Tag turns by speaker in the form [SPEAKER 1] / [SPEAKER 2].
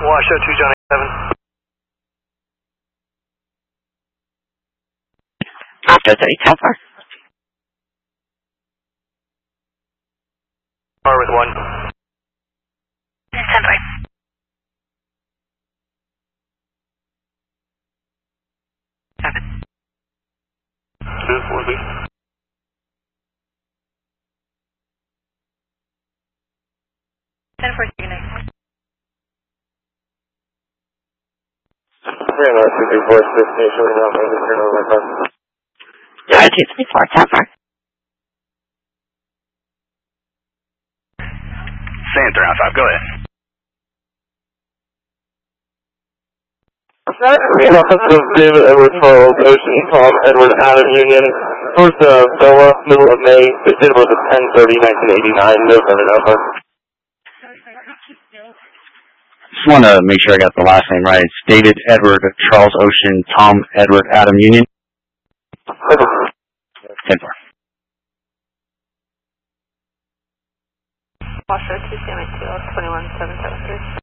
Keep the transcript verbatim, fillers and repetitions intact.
[SPEAKER 1] Washoe two, John seven.
[SPEAKER 2] After thirty, ten four.
[SPEAKER 1] Car with one.
[SPEAKER 2] ten four. Seven.
[SPEAKER 1] Two, four, B.
[SPEAKER 2] ten four, good night.
[SPEAKER 1] three oh two three four, destination around my car.
[SPEAKER 2] Yeah, two three four, ten four.
[SPEAKER 3] Sand three on five, go ahead.
[SPEAKER 1] David Edward Charles Ocean Tom Edward Adam Union. Towards uh, Bella, middle of May. The date was ten thirty nineteen eighty-nine. November, November.
[SPEAKER 4] Just want to make sure I got the last name right. It's David Edward Charles Ocean Tom Edward Adam Union. ten four.
[SPEAKER 2] Washoe two, Sam two, twenty-one seven seven three.